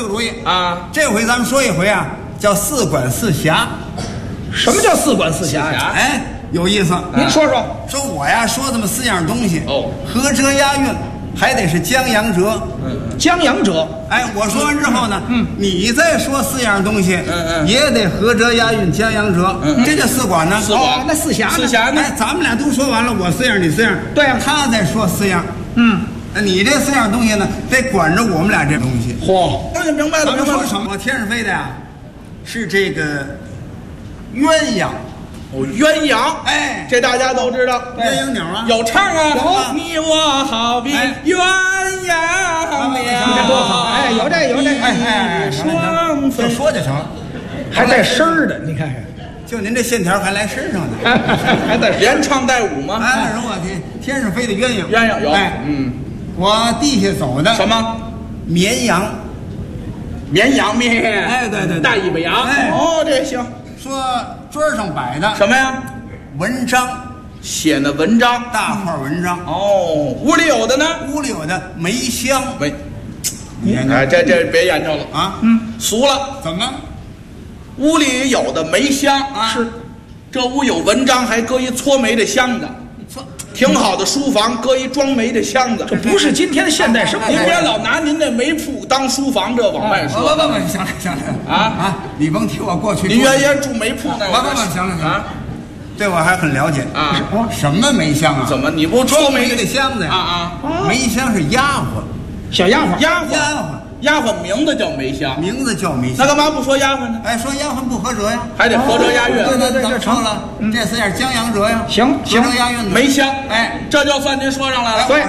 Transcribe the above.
主意啊！ 这回咱们说一回啊，叫四管四辖。 什么叫四管四辖呀？ 哎，有意思。 您说说。 说我呀，说这么4样东西哦， 合辙押韵，还得是江洋折。 江洋折。 哎，我说完之后呢，你再说4样东西，也得合辙押韵，江洋折。这叫四管呢。 四管那四辖呢？ 四辖呢？ 哎，咱们俩都说完了，我4样，你4样。 对呀， 他再说4样。你这4样东西呢，得管着我们俩这东西。 嚯， 明白了， 咱们说什么？天上飞的呀，是这个鸳鸯。 哦，鸳鸯， 哎， 这大家都知道。 鸳鸯鸟啊， 有唱啊， 有你我好比鸳鸯这多好！哎，有这， 哎， 双飞就说就成了， 还带声儿的，你看看， 就您这线条还来身上呢。 还带连唱带舞吗？ 哎，如果天上飞的鸳鸯， 鸳鸯有， 哎，我地下走的什么？ 绵羊， 绵羊面， 哎，对， 大尾巴羊， 哎哦，这行。 说桌上摆的什么呀？ 文章， 写的文章， 大块文章。 哦，屋里有的呢？ 屋里有的梅香， 喂， 你看哎，这别研究了啊， 俗了。 怎么？ 屋里有的梅香啊是，这屋有文章，还搁一搓煤的箱子，挺好的书房，搁一装煤的箱子。 这不是今天现代生活。 您别老拿您那煤铺当书房，这往外说。 不，行了啊！你甭提我过去。 您原先住煤铺那不，行了啊！ 对我还很了解啊。 什么梅香啊？ 怎么你不装煤的箱子呀？ 啊！ 梅香是丫鬟， 小丫鬟， 丫鬟名字叫梅香， 名字叫梅香。 那干嘛不说丫鬟呢？ 哎，说丫鬟不合辙呀， 还得合辙押韵。 对，这成了。这4样江洋折呀， 行， 合辙押韵。 梅香， 哎， 这就算您说上来了。 对。